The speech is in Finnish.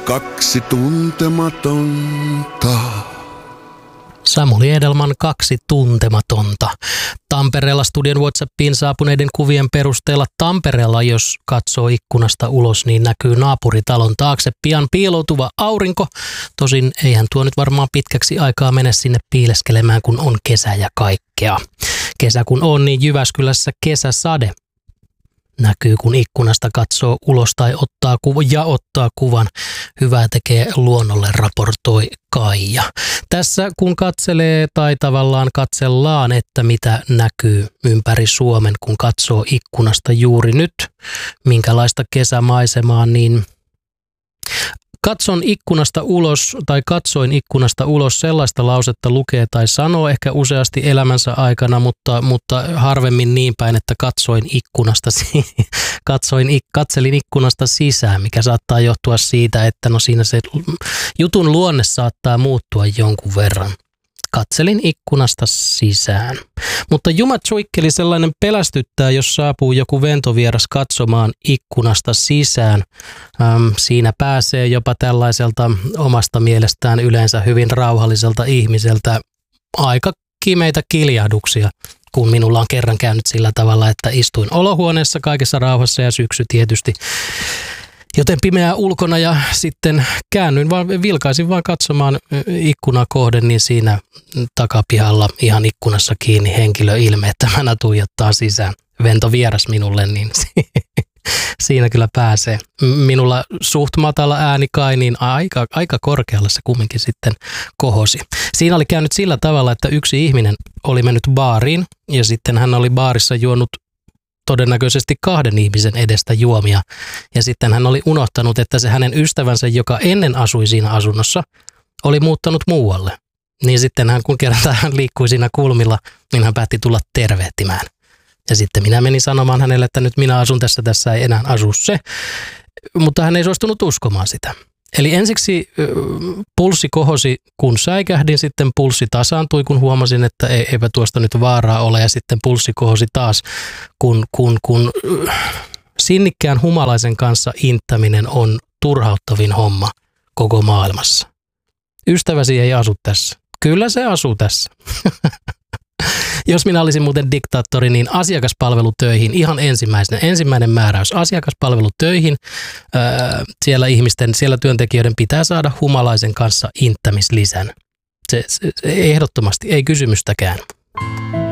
kaksi tuntematonta. Samuli Edelman Kaksi tuntematonta. Tampereella studion WhatsAppiin saapuneiden kuvien perusteella Tampereella, jos katsoo ikkunasta ulos, niin näkyy naapuritalon taakse pian piiloutuva aurinko. Tosin eihän tuo nyt varmaan pitkäksi aikaa mene sinne piileskelemään, kun on kesä ja kaikkea. Kesä kun on, niin Jyväskylässä kesäsade näkyy, kun ikkunasta katsoo ulos tai ottaa kuvan. Hyvää tekee luonnolle, raportoi Kaija. Tässä kun katselee tai tavallaan katsellaan, että mitä näkyy ympäri Suomen, kun katsoo ikkunasta juuri nyt, minkälaista kesämaisemaa, niin katsoin ikkunasta ulos sellaista lausetta lukee tai sanoo ehkä useasti elämänsä aikana, mutta harvemmin niin päin, että katselin ikkunasta sisään, mikä saattaa johtua siitä, että no siinä se jutun luonne saattaa muuttua jonkun verran. Katselin ikkunasta sisään. Mutta jumatsuikkeli sellainen pelästyttää, jos saapuu joku ventovieras katsomaan ikkunasta sisään. Siinä pääsee jopa tällaiselta omasta mielestään yleensä hyvin rauhalliselta ihmiseltä aika kimeitä kiljahduksia, kun minulla on kerran käynyt sillä tavalla, että istuin olohuoneessa kaikessa rauhassa ja syksy tietysti. Joten pimeää ulkona ja sitten vilkaisin vaan katsomaan ikkunaa kohden, niin siinä takapihalla ihan ikkunassa kiinni henkilö ilme, että mä tuijottaa sisään. Ventovieras minulle, niin siinä kyllä pääsee. Minulla suht matala ääni kai, niin aika korkealla se kumminkin sitten kohosi. Siinä oli käynyt sillä tavalla, että yksi ihminen oli mennyt baariin ja sitten hän oli baarissa juonut todennäköisesti 2 ihmisen edestä juomia. Ja sitten hän oli unohtanut, että se hänen ystävänsä, joka ennen asui siinä asunnossa, oli muuttanut muualle. Niin sitten kun kerran hän liikkui siinä kulmilla, niin hän päätti tulla tervehtimään. Ja sitten minä menin sanomaan hänelle, että nyt minä asun tässä ei enää asu se. Mutta hän ei suostunut uskomaan sitä. Eli ensiksi pulssi kohosi, kun säikähdin, sitten pulssi tasaantui, kun huomasin, että eipä tuosta nyt vaaraa ole, ja sitten pulssi kohosi taas, kun sinnikkään humalaisen kanssa inttäminen on turhauttavin homma koko maailmassa. Ystäväsi ei asu tässä. Kyllä se asuu tässä. Jos minä olisin muuten diktaattori, niin asiakaspalvelutöihin, ihan ensimmäinen määräys, asiakaspalvelutöihin, siellä työntekijöiden pitää saada humalaisen kanssa inttämislisän. Se ehdottomasti, ei kysymystäkään.